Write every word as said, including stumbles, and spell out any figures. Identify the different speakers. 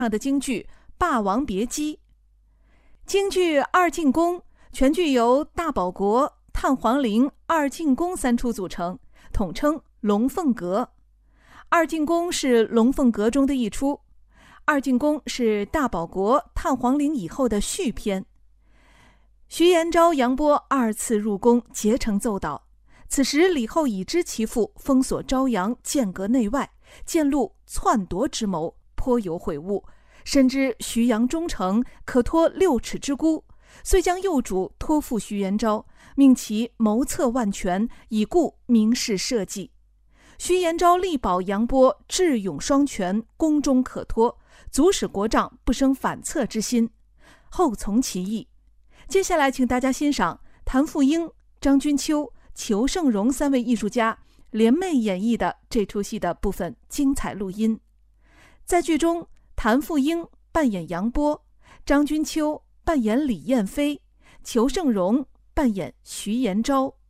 Speaker 1: 上的京剧《霸王别姬》。京剧二进宫全剧由大保国、探黄陵、二进宫三出组成，统称龙凤阁。二进宫是龙凤阁中的一出，二进宫是大保国、探黄陵以后的续篇。徐延昭、杨波二次入宫，结成奏导。此时李后已知其父封锁昭阳，间隔内外，见露篡夺之谋，颇有悔悟，深知徐阳忠诚，可托六尺之孤，遂将幼主托付徐延昭，命其谋策万全，以顾明示社稷。徐延昭力保杨波智勇双全，宫中可托，足使国丈不生反侧之心，后从其意。接下来请大家欣赏谭富英、张君秋、裘盛戎三位艺术家联袂演绎的这出戏的部分精彩录音。在剧中，谭富英扮演杨波，张君秋扮演李燕飞，裘盛戎扮演徐延昭。